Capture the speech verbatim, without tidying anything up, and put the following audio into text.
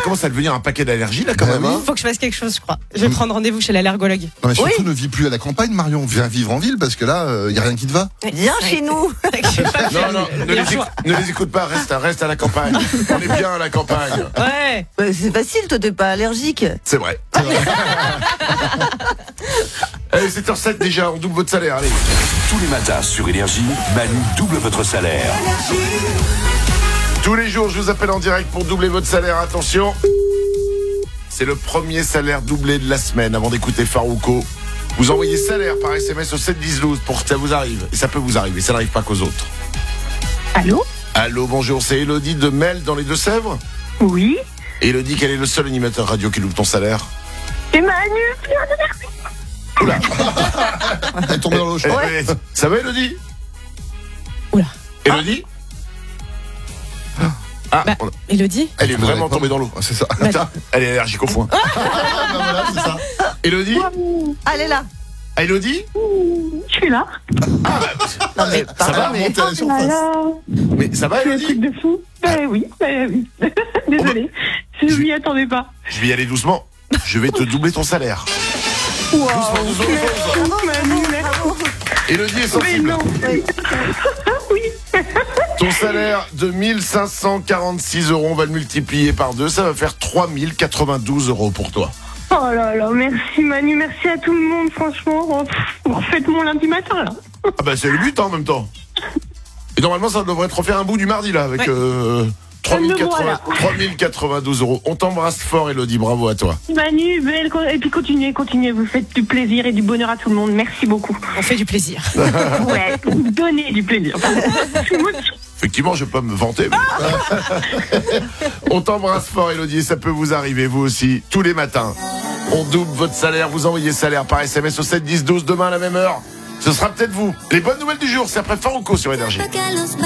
commence à devenir un paquet d'allergies là quand même. Hein. Il faut que je fasse quelque chose, je crois. Je vais prendre rendez-vous chez l'allergologue. Non, mais surtout, Oui. ne vis plus à la campagne, Marion. Viens vivre en ville parce que là, il euh, y a rien qui te va. Viens chez nous. Non, non, ne les, écoute, ne les écoute pas, reste, reste à la campagne. On est bien à la campagne. Ouais. Ouais, c'est facile, toi t'es pas allergique. C'est vrai. Allez, sept heures sept déjà, on double votre salaire, allez. Tous les matins sur Énergie, Manu double votre salaire. Tous les jours, je vous appelle en direct pour doubler votre salaire. Attention, c'est le premier salaire doublé de la semaine. Avant d'écouter Farouko, vous envoyez salaire par S M S au sept dix douze pour que ça vous arrive. Et ça peut vous arriver, ça n'arrive pas qu'aux autres. Allô ? Allô, bonjour, c'est Elodie de Mel dans les Deux-Sèvres. Oui. Elodie, quel est le seul animateur radio qui loupe ton salaire? C'est Manu. Oula. Elle est tombée dans l'eau. je crois. Eh, eh, ça va, Elodie? Oula. Elodie? Ah, Bah, on- Elodie elle est vraiment tombée dans l'eau. Ouais, c'est ça. Putain, elle est allergique au foin. Ah, bah voilà, c'est ça. Elodie? Allez là. Ah, Elodie? Je suis là. Non mais Ça va, pardon, mais Monter à la surface. Alors, Mais ça va, c'est un Elodie? truc de fou. Ben oui, ben oui. Désolée. Je m'y attendais pas. Je vais y aller doucement. Je vais te doubler ton salaire. Wow. Doucement, doucement, doucement. Merci, Manu, merci. Elodie est Mais sensible. non. Oui. Ton salaire de mille cinq cent quarante-six euros, on va le multiplier par deux. Ça va faire trois mille quatre-vingt-douze euros pour toi. Oh là là, merci Manu, merci à tout le monde, franchement. Oh, pff, vous refaites mon lundi matin, là. Ah bah c'est le but hein, en même temps. Et normalement ça devrait te refaire un bout du mardi là avec Ouais. euh, trois mille quatre-vingts Voilà. trois mille quatre-vingt-douze euros. On t'embrasse fort Elodie, bravo à toi. Manu, belle, et puis continuez, continuez, vous faites du plaisir et du bonheur à tout le monde. Merci beaucoup. On fait du plaisir. Ouais, vous donnez du plaisir. Effectivement je peux me vanter mais... On t'embrasse fort Elodie et ça peut vous arriver vous aussi tous les matins. On double votre salaire, vous envoyez salaire par S M S au sept dix douze demain à la même heure. Ce sera peut-être vous. Les bonnes nouvelles du jour, c'est après Farouko sur Énergie.